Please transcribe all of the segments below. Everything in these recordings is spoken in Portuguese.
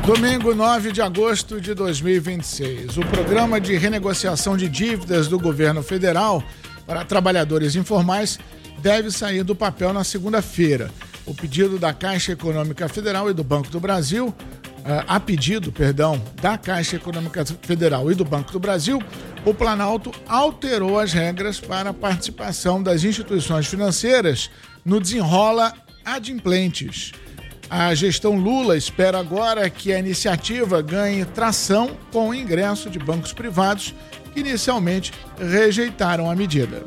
Domingo 9 de agosto de 2026. O programa de renegociação de dívidas do governo federal para trabalhadores informais deve sair do papel na segunda-feira. O pedido da Caixa Econômica Federal e do Banco do Brasil, da Caixa Econômica Federal e do Banco do Brasil, o Planalto alterou as regras para a participação das instituições financeiras no desenrola adimplentes. A gestão Lula espera agora que a iniciativa ganhe tração com o ingresso de bancos privados que inicialmente rejeitaram a medida.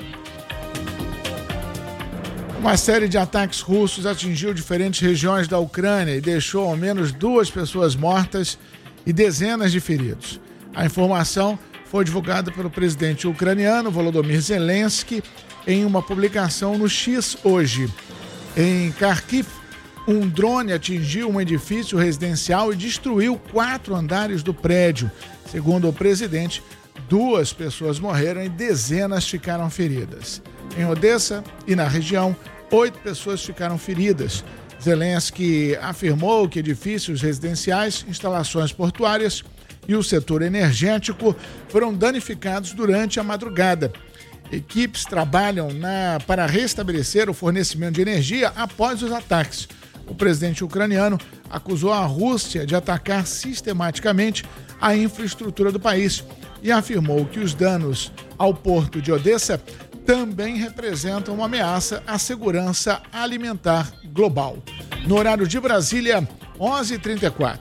Uma série de ataques russos atingiu diferentes regiões da Ucrânia e deixou ao menos 2 pessoas mortas e dezenas de feridos. A informação foi divulgada pelo presidente ucraniano Volodymyr Zelensky em uma publicação no X hoje. Em Kharkiv, um drone atingiu um edifício residencial e destruiu 4 andares do prédio. Segundo o presidente, 2 pessoas morreram e dezenas ficaram feridas. Em Odessa e na região, 8 pessoas ficaram feridas. Zelensky afirmou que edifícios residenciais, instalações portuárias e o setor energético foram danificados durante a madrugada. Equipes trabalham para restabelecer o fornecimento de energia após os ataques. O presidente ucraniano acusou a Rússia de atacar sistematicamente a infraestrutura do país e afirmou que os danos ao porto de Odessa também representam uma ameaça à segurança alimentar global. No horário de Brasília, 11h34.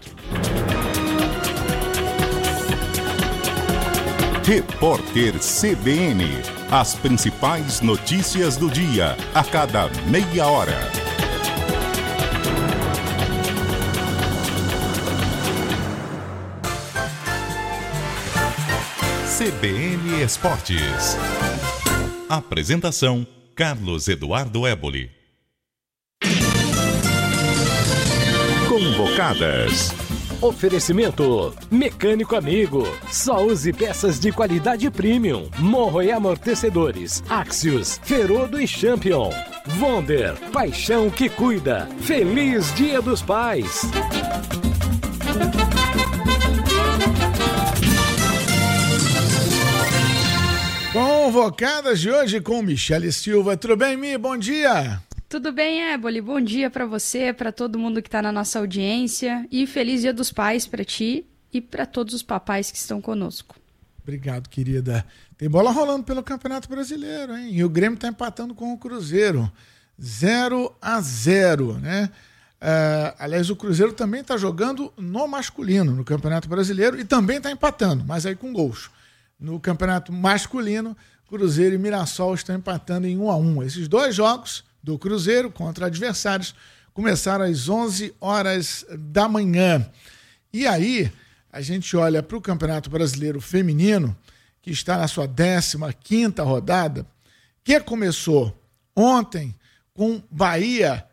Repórter CBN. As principais notícias do dia, a cada meia hora. CBN Esportes. Apresentação: Carlos Eduardo Éboli. Convocadas. Oferecimento: Mecânico Amigo. Só use peças de qualidade premium. Morro e amortecedores. Axios, Ferodo e Champion. Wonder, paixão que cuida. Feliz Dia dos Pais. Convocadas de hoje com Michele Silva. Tudo bem, Mi? Bom dia. Tudo bem, Éboli? Bom dia para você, para todo mundo que está na nossa audiência e feliz Dia dos Pais para ti e para todos os papais que estão conosco. Obrigado, querida. Tem bola rolando pelo Campeonato Brasileiro, hein? E o Grêmio está empatando com o Cruzeiro. 0-0, né? Aliás, o Cruzeiro também está jogando no masculino no Campeonato Brasileiro e também está empatando, mas aí com gols. No Campeonato Masculino, Cruzeiro e Mirassol estão empatando em 1-1. Esses 2 jogos do Cruzeiro contra adversários começaram às 11 horas da manhã. E aí, a gente olha para o Campeonato Brasileiro Feminino, que está na sua 15ª rodada, que começou ontem com Bahia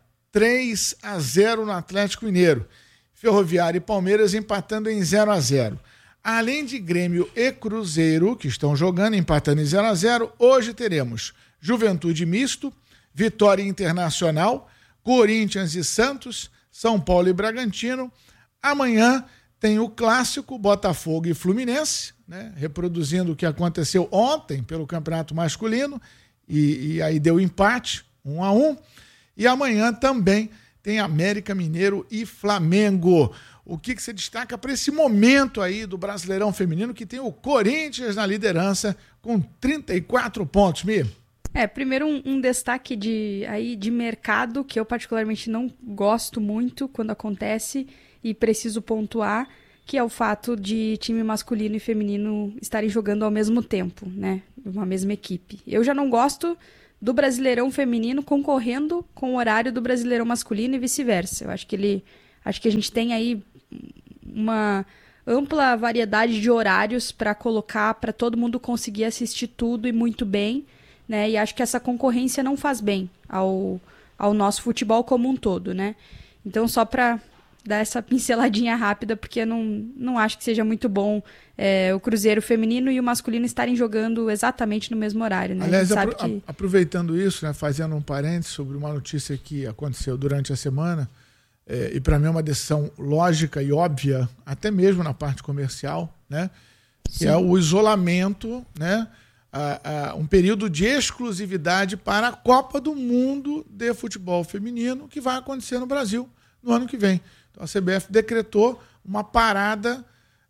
3-0 no Atlético Mineiro. Ferroviária e Palmeiras empatando em 0-0. Além de Grêmio e Cruzeiro, que estão jogando, empatando em 0-0, hoje teremos Juventude Misto, Vitória Internacional, Corinthians e Santos, São Paulo e Bragantino. Amanhã tem o clássico Botafogo e Fluminense, né, reproduzindo o que aconteceu ontem pelo Campeonato Masculino, e aí deu empate, 1-1. E amanhã também tem América Mineiro e Flamengo. O que você destaca para esse momento aí do Brasileirão Feminino, que tem o Corinthians na liderança com 34 pontos, Mi? Primeiro um destaque de mercado, que eu particularmente não gosto muito quando acontece e preciso pontuar, que é o fato de time masculino e feminino estarem jogando ao mesmo tempo, né? Uma mesma equipe. Eu já não gosto do Brasileirão Feminino concorrendo com o horário do Brasileirão Masculino e vice-versa. Eu acho que a gente tem aí uma ampla variedade de horários para colocar, para todo mundo conseguir assistir tudo e muito bem, né? E acho que essa concorrência não faz bem ao nosso futebol como um todo, né? Então, só para dar essa pinceladinha rápida, porque eu não acho que seja muito bom o Cruzeiro feminino e o masculino estarem jogando exatamente no mesmo horário, né? Aliás, aproveitando isso, né, fazendo um parênteses sobre uma notícia que aconteceu durante a semana, e para mim é uma decisão lógica e óbvia, até mesmo na parte comercial, né? Que é o isolamento, né? Um período de exclusividade para a Copa do Mundo de futebol feminino, que vai acontecer no Brasil no ano que vem. Então a CBF decretou uma parada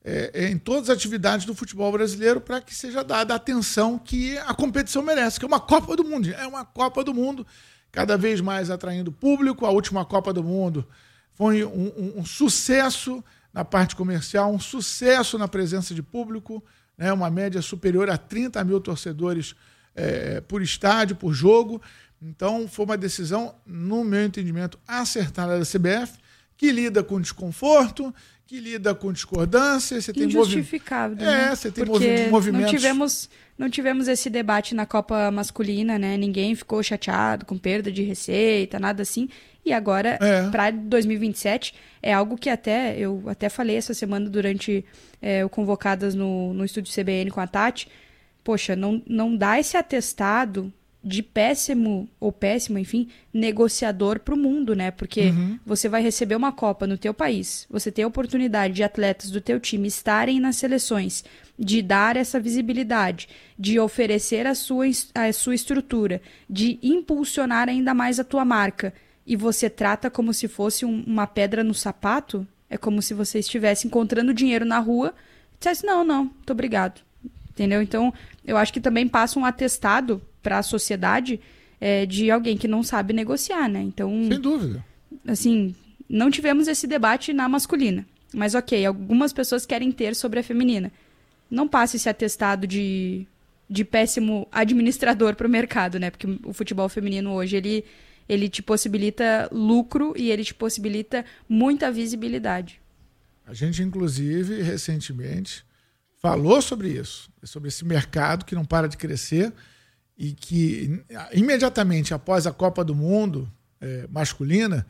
em todas as atividades do futebol brasileiro para que seja dada a atenção que a competição merece, que é uma Copa do Mundo. É uma Copa do Mundo, cada vez mais atraindo público. A última Copa do Mundo foi um sucesso na parte comercial, um sucesso na presença de público, né? Uma média superior a 30 mil torcedores por estádio, por jogo. Então foi uma decisão, no meu entendimento, acertada da CBF, que lida com desconforto, que lida com discordância. Você tem injustificável, né? Você tem porque movimentos... Não tivemos esse debate na Copa masculina, né? Ninguém ficou chateado com perda de receita, nada assim. E agora, para 2027, é algo que eu até falei essa semana durante o Convocadas no estúdio CBN com a Tati. Poxa, não dá esse atestado de péssimo, enfim, negociador para o mundo, né? Porque você vai receber uma Copa no teu país, você tem a oportunidade de atletas do teu time estarem nas seleções, de dar essa visibilidade, de oferecer a sua estrutura, de impulsionar ainda mais a tua marca, e você trata como se fosse uma pedra no sapato. É como se você estivesse encontrando dinheiro na rua e dissesse, não, muito obrigado. Entendeu? Então, eu acho que também passa um atestado para a sociedade de alguém que não sabe negociar, né? Então, sem dúvida. Assim, não tivemos esse debate na masculina. Mas ok, algumas pessoas querem ter sobre a feminina. Não passa esse atestado de péssimo administrador para o mercado, né? Porque o futebol feminino hoje, ele te possibilita lucro e ele te possibilita muita visibilidade. A gente, inclusive, recentemente falou sobre isso, sobre esse mercado que não para de crescer e que imediatamente após a Copa do Mundo masculina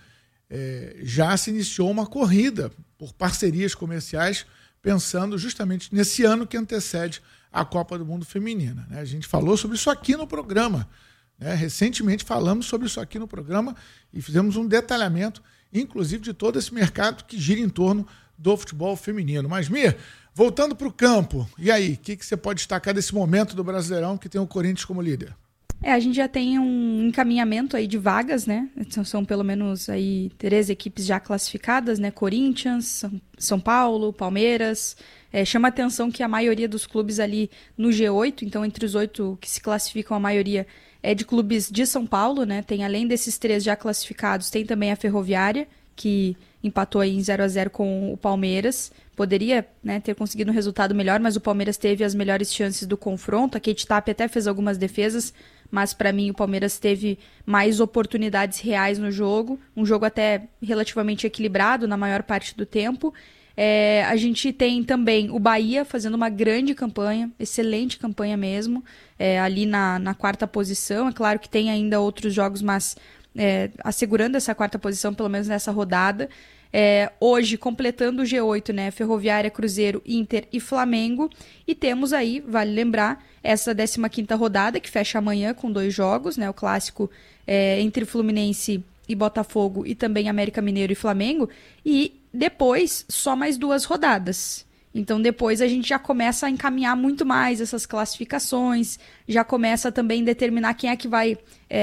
já se iniciou uma corrida por parcerias comerciais pensando justamente nesse ano que antecede a Copa do Mundo feminina, né? A gente falou sobre isso aqui no programa, né? Recentemente falamos sobre isso aqui no programa e fizemos um detalhamento, inclusive, de todo esse mercado que gira em torno do futebol feminino. Mas, Mir, voltando para o campo, e aí, o que você pode destacar desse momento do Brasileirão que tem o Corinthians como líder? A gente já tem um encaminhamento aí de vagas, né? São pelo menos aí 3 equipes já classificadas, né? Corinthians, São Paulo, Palmeiras. Chama a atenção que a maioria dos clubes ali no G8, então entre os 8 que se classificam, a maioria é de clubes de São Paulo, né? Tem, além desses 3 já classificados, tem também a Ferroviária, que empatou aí em 0-0 com o Palmeiras. Poderia, né, ter conseguido um resultado melhor, mas o Palmeiras teve as melhores chances do confronto. A Kate Tapia até fez algumas defesas, mas para mim o Palmeiras teve mais oportunidades reais no jogo. Um jogo até relativamente equilibrado na maior parte do tempo. A gente tem também o Bahia fazendo uma grande campanha, excelente campanha mesmo, ali na 4ª posição. É claro que tem ainda outros jogos, mas assegurando essa 4ª posição, pelo menos nessa rodada. Hoje, completando o G8, né? Ferroviária, Cruzeiro, Inter e Flamengo. E temos aí, vale lembrar, essa 15ª rodada, que fecha amanhã com 2 jogos, né? O clássico entre Fluminense e Botafogo, e também América Mineiro e Flamengo. E depois, só mais 2 rodadas. Então, depois a gente já começa a encaminhar muito mais essas classificações, já começa também a determinar quem é que vai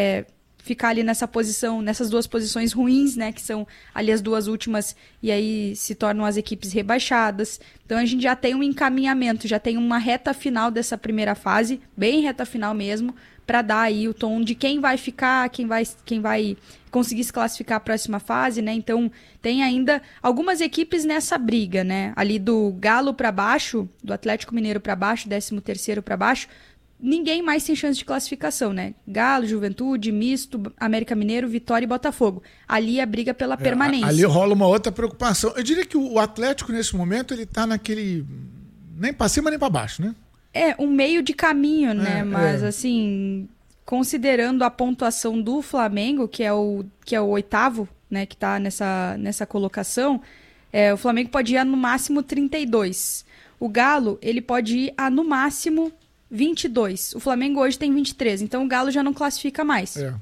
ficar ali nessa posição, nessas 2 posições ruins, né, que são ali as 2 últimas, e aí se tornam as equipes rebaixadas. Então a gente já tem um encaminhamento, já tem uma reta final dessa primeira fase, bem reta final mesmo, para dar aí o tom de quem vai ficar, quem vai conseguir se classificar à próxima fase, né? Então tem ainda algumas equipes nessa briga, né? Ali do Galo para baixo, do Atlético Mineiro para baixo, 13º para baixo, ninguém mais tem chance de classificação, né? Galo, Juventude, Misto, América Mineiro, Vitória e Botafogo. Ali a briga pela permanência. Ali rola uma outra preocupação. Eu diria que o Atlético, nesse momento, ele tá naquele... nem para cima nem para baixo, né? Um meio de caminho, né? Mas, assim, considerando a pontuação do Flamengo, que é o 8º, né? Que tá nessa colocação, o Flamengo pode ir a, no máximo, 32. O Galo, ele pode ir a, no máximo, 22. O Flamengo hoje tem 23, então o Galo já não classifica mais.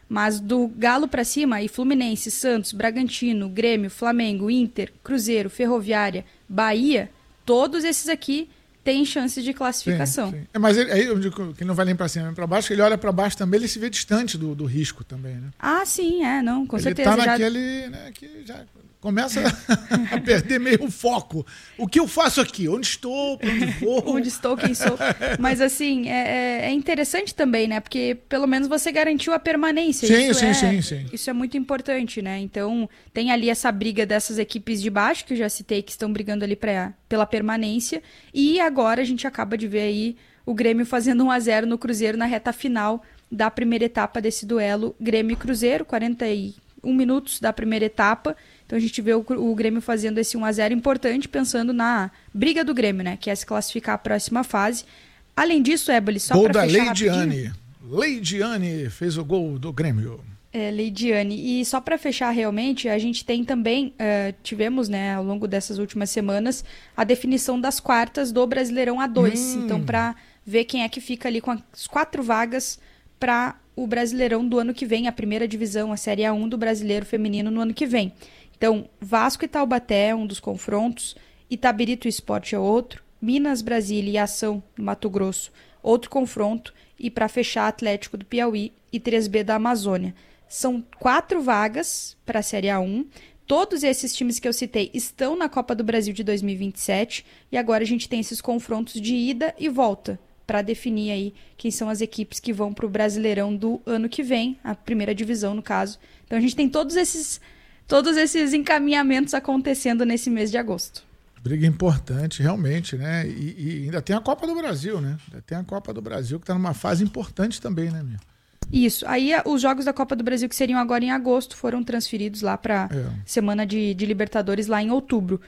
Mas do Galo para cima, aí Fluminense, Santos, Bragantino, Grêmio, Flamengo, Inter, Cruzeiro, Ferroviária, Bahia, todos esses aqui têm chances de classificação. Sim. Mas aí eu digo que ele não vai nem para cima nem para baixo, ele olha para baixo também, ele se vê distante do risco também, né? Ah, sim, não, com ele certeza. Ele tá naquele, né, que já começa a perder meio o foco. O que eu faço aqui? Onde estou? Para onde vou? Onde estou? Quem sou? Mas assim, é interessante também, né? Porque pelo menos você garantiu a permanência. Sim. Isso é muito importante, né? Então tem ali essa briga dessas equipes de baixo, que eu já citei, que estão brigando ali pela permanência. E agora a gente acaba de ver aí o Grêmio fazendo 1-0 no Cruzeiro na reta final da primeira etapa desse duelo Grêmio e Cruzeiro, 41 minutos da primeira etapa. Então a gente vê o Grêmio fazendo esse 1-0 importante, pensando na briga do Grêmio, né? Que é se classificar à próxima fase. Além disso, Éboli, só para fechar rapidinho... Leidiane fez o gol do Grêmio. Leidiane. E só para fechar realmente, a gente tem também, tivemos, né, ao longo dessas últimas semanas, a definição das quartas do Brasileirão A2. Então, para ver quem é que fica ali com as 4 vagas para o Brasileirão do ano que vem, a primeira divisão, a Série A1 do Brasileiro Feminino no ano que vem. Então, Vasco e Taubaté é um dos confrontos, Itabirito Sport é outro, Minas, Brasília e Ação, no Mato Grosso, outro confronto, e para fechar, Atlético do Piauí e 3B da Amazônia. São 4 vagas para a Série A1. Todos esses times que eu citei estão na Copa do Brasil de 2027 e agora a gente tem esses confrontos de ida e volta para definir aí quem são as equipes que vão para o Brasileirão do ano que vem, a primeira divisão no caso. Então a gente tem todos esses encaminhamentos acontecendo nesse mês de agosto. Briga importante, realmente, né? E ainda tem a Copa do Brasil, né? Ainda tem a Copa do Brasil que está numa fase importante também, né, Mia? Isso. Aí os jogos da Copa do Brasil que seriam agora em agosto foram transferidos lá para semana de Libertadores lá em outubro.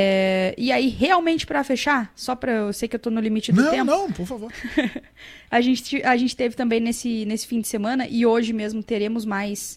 E aí, realmente, para fechar, só para eu sei que eu estou no limite do tempo. Não, por favor. a gente teve também nesse fim de semana, e hoje mesmo teremos mais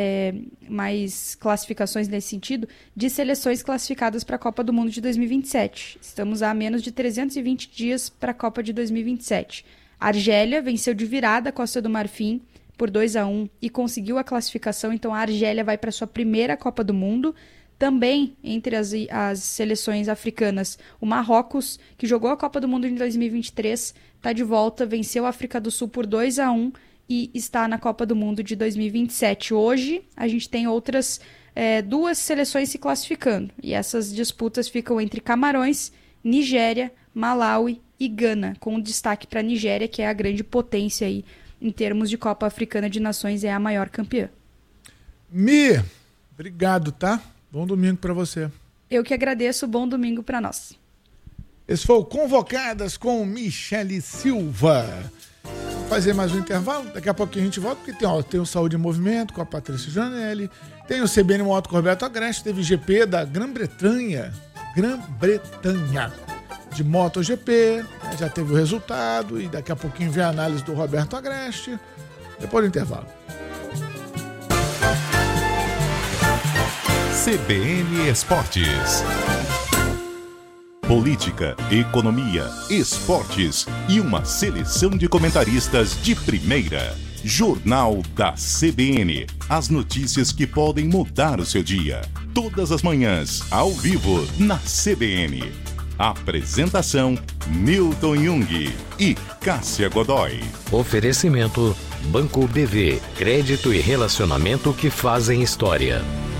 classificações nesse sentido, de seleções classificadas para a Copa do Mundo de 2027. Estamos a menos de 320 dias para a Copa de 2027. A Argélia venceu de virada a Costa do Marfim por 2-1 e conseguiu a classificação, então a Argélia vai para sua primeira Copa do Mundo. Também, entre as seleções africanas, o Marrocos, que jogou a Copa do Mundo em 2023, está de volta, venceu a África do Sul por 2-1 e está na Copa do Mundo de 2027. Hoje, a gente tem outras 2 seleções se classificando, e essas disputas ficam entre Camarões, Nigéria, Malawi e Gana, com destaque para a Nigéria, que é a grande potência aí em termos de Copa Africana de Nações, é a maior campeã. Mi, obrigado, tá? Bom domingo para você. Eu que agradeço, bom domingo para nós. Esse foi o Convocadas com Michele Silva. Vamos fazer mais um intervalo, daqui a pouquinho a gente volta, porque tem o Saúde em Movimento com a Patrícia Janelli, tem o CBN Moto com o Roberto Agreste, teve GP da Grã-Bretanha, de MotoGP, já teve o resultado e daqui a pouquinho vem a análise do Roberto Agreste, depois do intervalo. CBN Esportes. Política, economia, esportes e uma seleção de comentaristas de primeira. Jornal da CBN. As notícias que podem mudar o seu dia. Todas as manhãs, ao vivo, na CBN. Apresentação: Newton Jung e Cássia Godoy. Oferecimento: Banco BV. Crédito e relacionamento que fazem história.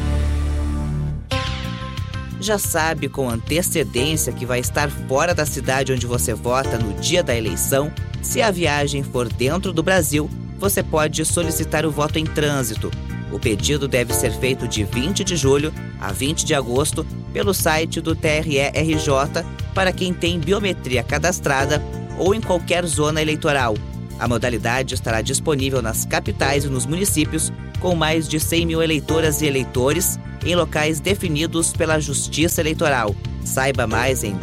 Já sabe com antecedência que vai estar fora da cidade onde você vota no dia da eleição? Se a viagem for dentro do Brasil, você pode solicitar o voto em trânsito. O pedido deve ser feito de 20 de julho a 20 de agosto pelo site do TRE-RJ para quem tem biometria cadastrada ou em qualquer zona eleitoral. A modalidade estará disponível nas capitais e nos municípios com mais de 100 mil eleitoras e eleitores em locais definidos pela Justiça Eleitoral. Saiba mais em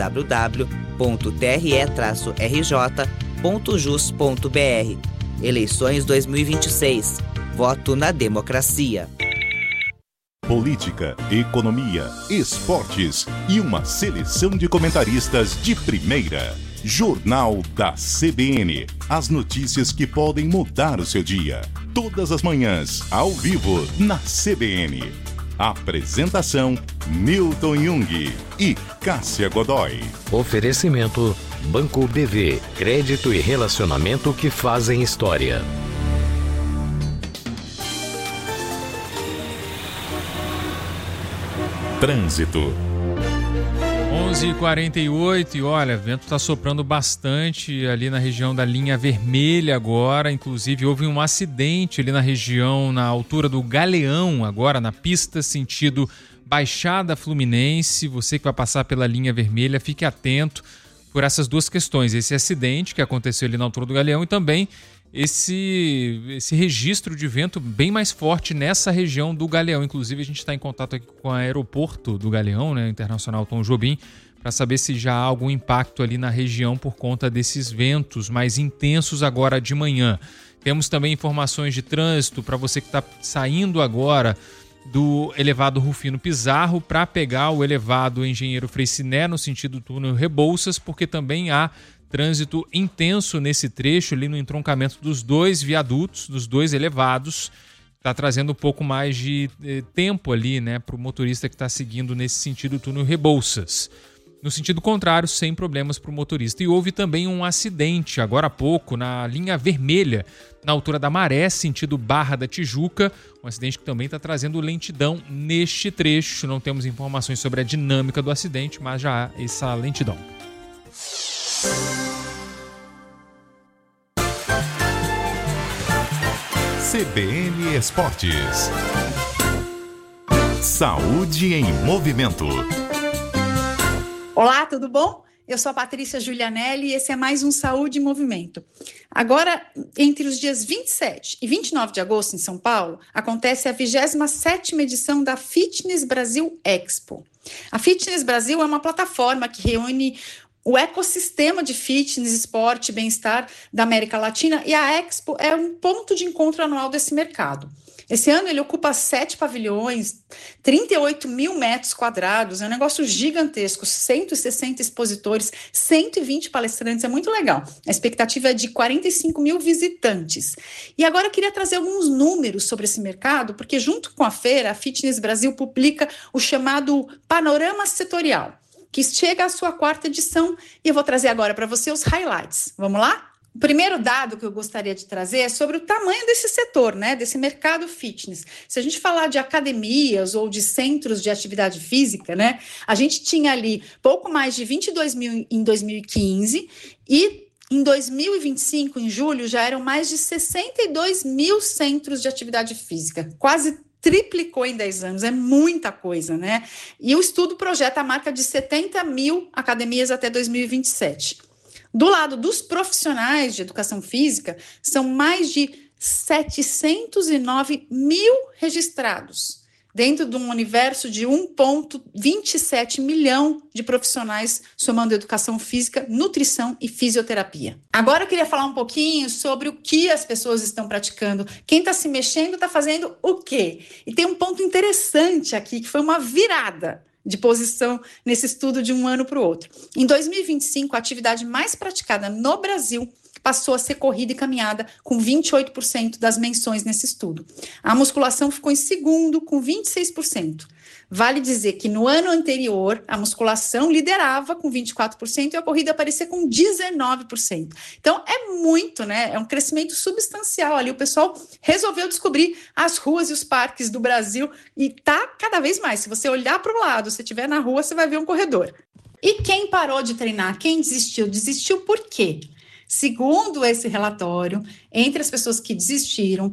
www.tre-rj.jus.br. Eleições 2026. Voto na democracia. Política, economia, esportes e uma seleção de comentaristas de primeira. Jornal da CBN. As notícias que podem mudar o seu dia. todas as manhãs, ao vivo, na CBN. Apresentação, Newton Jung e Cássia Godoy. Oferecimento, Banco BV, crédito e relacionamento que fazem história. Trânsito. 11h48 e olha, o vento está soprando bastante ali na região da linha vermelha agora, inclusive houve um acidente ali na região, na altura do Galeão, agora na pista sentido Baixada Fluminense. Você que vai passar pela linha vermelha, fique atento por essas duas questões, esse acidente que aconteceu ali na altura do Galeão e também esse registro de vento bem mais forte nessa região do Galeão. Inclusive a gente está em contato aqui com o aeroporto do Galeão, né, Internacional Tom Jobim, para saber se já há algum impacto ali na região por conta desses ventos mais intensos agora de manhã. Temos também informações de trânsito para você que está saindo agora do elevado Rufino Pizarro para pegar o elevado Engenheiro Freycinet no sentido túnel Rebouças, porque também há trânsito intenso nesse trecho ali no entroncamento dos dois viadutos, dos dois elevados. Está trazendo um pouco mais de tempo ali, né, para o motorista que está seguindo nesse sentido túnel Rebouças. No sentido contrário, sem problemas para o motorista. E houve também um acidente agora há pouco na linha vermelha, na altura da Maré, sentido Barra da Tijuca. Um acidente que também está trazendo lentidão neste trecho. Não temos informações sobre a dinâmica do acidente, mas já há essa lentidão. CBN Esportes. Saúde em movimento. Olá, tudo bom? Eu sou a Patrícia Giulianelli e esse é mais um Saúde em Movimento. Agora, entre os dias 27 e 29 de agosto, em São Paulo, acontece a 27ª edição da Fitness Brasil Expo. A Fitness Brasil é uma plataforma que reúne o ecossistema de fitness, esporte e bem-estar da América Latina, e a Expo é um ponto de encontro anual desse mercado. Esse ano ele ocupa 7 pavilhões, 38 mil metros quadrados, é um negócio gigantesco, 160 expositores, 120 palestrantes, é muito legal. A expectativa é de 45 mil visitantes. E agora eu queria trazer alguns números sobre esse mercado, porque junto com a feira, a Fitness Brasil publica o chamado Panorama Setorial, que chega à sua 4ª edição, e eu vou trazer agora para você os highlights. Vamos lá? O primeiro dado que eu gostaria de trazer é sobre o tamanho desse setor, né, desse mercado fitness. Se a gente falar de academias ou de centros de atividade física, né, a gente tinha ali pouco mais de 22 mil em 2015 e em 2025, em julho, já eram mais de 62 mil centros de atividade física, quase triplicou em 10 anos, é muita coisa, né? E o estudo projeta a marca de 70 mil academias até 2027. Do lado dos profissionais de educação física, são mais de 709 mil registrados, dentro de um universo de 1,27 milhão de profissionais somando educação física, nutrição e fisioterapia. Agora eu queria falar um pouquinho sobre o que as pessoas estão praticando. Quem está se mexendo está fazendo o quê? E tem um ponto interessante aqui, que foi uma virada de posição nesse estudo de um ano para o outro. Em 2025, a atividade mais praticada no Brasil passou a ser corrida e caminhada, com 28% das menções nesse estudo. A musculação ficou em segundo, com 26%. Vale dizer que no ano anterior, a musculação liderava com 24% e a corrida aparecia com 19%. Então, é muito, né? É um crescimento substancial ali. O pessoal resolveu descobrir as ruas e os parques do Brasil e tá cada vez mais. Se você olhar para o lado, se estiver na rua, você vai ver um corredor. E quem parou de treinar? Quem desistiu? Desistiu por quê? Segundo esse relatório, entre as pessoas que desistiram,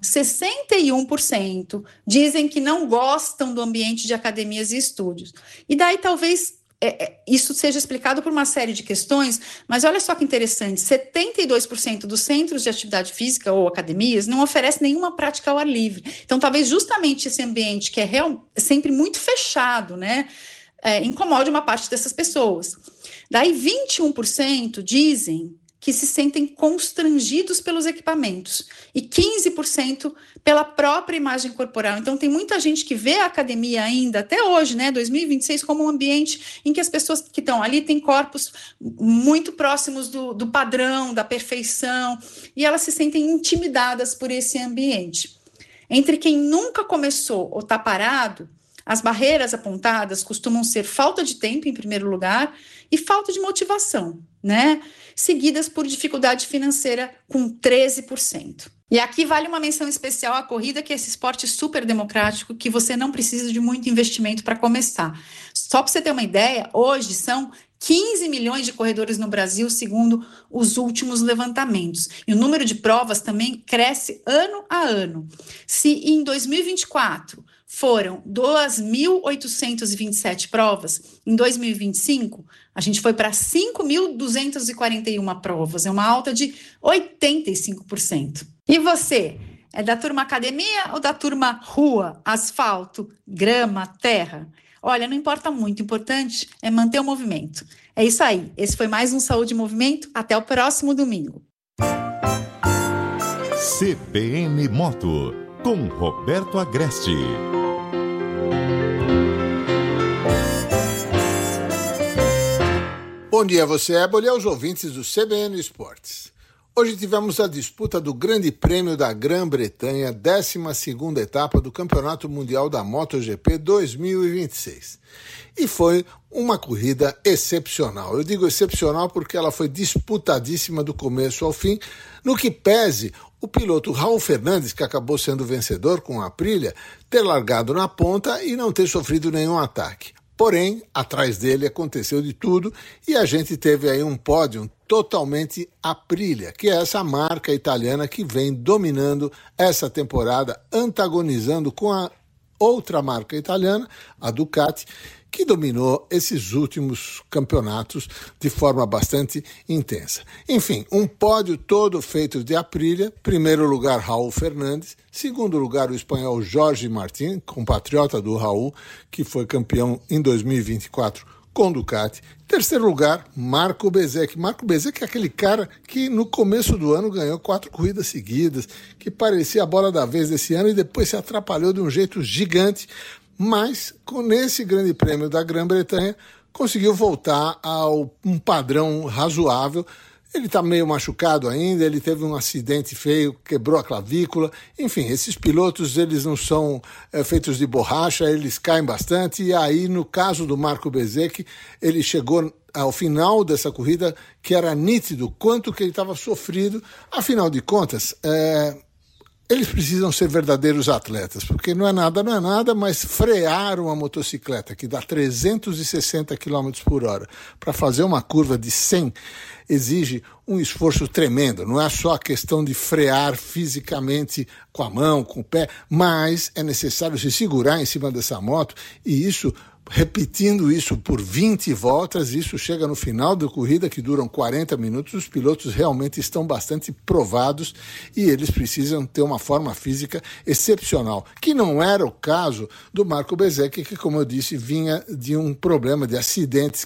61% dizem que não gostam do ambiente de academias e estúdios. E daí talvez isso seja explicado por uma série de questões, mas olha só que interessante, 72% dos centros de atividade física ou academias não oferecem nenhuma prática ao ar livre. Então talvez justamente esse ambiente que é sempre muito fechado, né, incomode uma parte dessas pessoas. Daí 21% dizem que se sentem constrangidos pelos equipamentos e 15% pela própria imagem corporal. Então, tem muita gente que vê a academia ainda, até hoje, né, 2026, como um ambiente em que as pessoas que estão ali têm corpos muito próximos do padrão, da perfeição, e elas se sentem intimidadas por esse ambiente. Entre quem nunca começou ou está parado, as barreiras apontadas costumam ser falta de tempo, em primeiro lugar, e falta de motivação, né? Seguidas por dificuldade financeira, com 13%. E aqui vale uma menção especial à corrida, que é esse esporte super democrático, que você não precisa de muito investimento para começar. Só para você ter uma ideia, hoje são 15 milhões de corredores no Brasil, segundo os últimos levantamentos. E o número de provas também cresce ano a ano. Se em 2024 foram 2.827 provas, em 2025 a gente foi para 5.241 provas, é uma alta de 85%. E você, é da turma academia ou da turma rua, asfalto, grama, terra? Olha, não importa muito, o importante é manter o movimento. É isso aí, esse foi mais um Saúde em Movimento, até o próximo domingo. CBN Moto, com Roberto Agreste. Bom dia a você, Éboli, e aos ouvintes do CBN Esportes. Hoje tivemos a disputa do Grande Prêmio da Grã-Bretanha, 12ª etapa do Campeonato Mundial da MotoGP 2026. E foi uma corrida excepcional. Eu digo excepcional porque ela foi disputadíssima do começo ao fim, no que pese o piloto Raul Fernandes, que acabou sendo vencedor com a Aprilia, ter largado na ponta e não ter sofrido nenhum ataque. Porém, atrás dele aconteceu de tudo e a gente teve aí um pódio totalmente Aprilia, que é essa marca italiana que vem dominando essa temporada, antagonizando com a outra marca italiana, a Ducati, que dominou esses últimos campeonatos de forma bastante intensa. Enfim, um pódio todo feito de Aprilia. Primeiro lugar, Raul Fernandes. Segundo lugar, o espanhol Jorge Martín, compatriota do Raul, que foi campeão em 2024 com Ducati. Terceiro lugar, Marco Bezzecchi. Marco Bezzecchi é aquele cara que no começo do ano ganhou 4 corridas seguidas, que parecia a bola da vez desse ano e depois se atrapalhou de um jeito gigante, mas nesse Grande Prêmio da Grã-Bretanha conseguiu voltar a um padrão razoável. Ele está meio machucado ainda, ele teve um acidente feio, quebrou a clavícula. Enfim, esses pilotos, eles não são feitos de borracha, eles caem bastante. E aí, no caso do Marco Bezzecchi, ele chegou ao final dessa corrida que era nítido quanto que ele estava sofrido. Afinal de contas, eles precisam ser verdadeiros atletas, porque não é nada, mas frear uma motocicleta que dá 360 km por hora para fazer uma curva de 100 exige um esforço tremendo. Não é só a questão de frear fisicamente com a mão, com o pé, mas é necessário se segurar em cima dessa moto e isso, repetindo isso por 20 voltas, isso chega no final da corrida, que duram 40 minutos, os pilotos realmente estão bastante provados e eles precisam ter uma forma física excepcional, que não era o caso do Marco Bezzecchi, que, como eu disse, vinha de um problema de acidente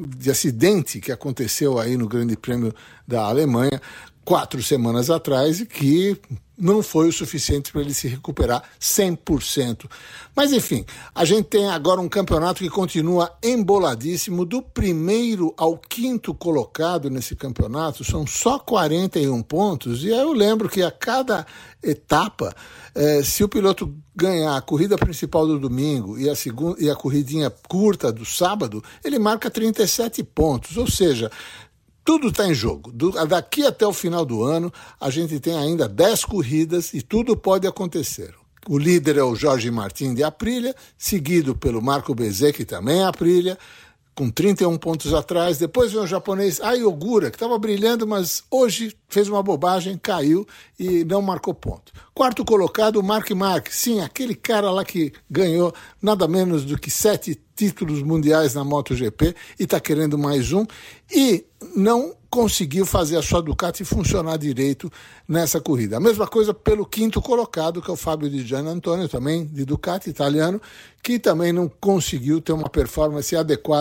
que aconteceu aí no Grande Prêmio da Alemanha 4 semanas atrás e que não foi o suficiente para ele se recuperar 100%. Mas, enfim, a gente tem agora um campeonato que continua emboladíssimo. Do primeiro ao quinto colocado nesse campeonato são só 41 pontos. E aí eu lembro que a cada etapa, se o piloto ganhar a corrida principal do domingo e a corridinha curta do sábado, ele marca 37 pontos. Ou seja, tudo está em jogo. Daqui até o final do ano, a gente tem ainda 10 corridas e tudo pode acontecer. O líder é o Jorge Martín de Aprilia, seguido pelo Marco Bezzecchi, também Aprilia, com 31 pontos atrás. Depois vem o japonês Ai Ogura, que estava brilhando, mas hoje fez uma bobagem, caiu e não marcou ponto. Quarto colocado, o Mark Marques. Sim, aquele cara lá que ganhou nada menos do que 7 títulos mundiais na MotoGP e está querendo mais um. E não conseguiu fazer a sua Ducati funcionar direito nessa corrida. A mesma coisa pelo quinto colocado, que é o Fábio Di Giannantonio, também de Ducati, italiano, que também não conseguiu ter uma performance adequada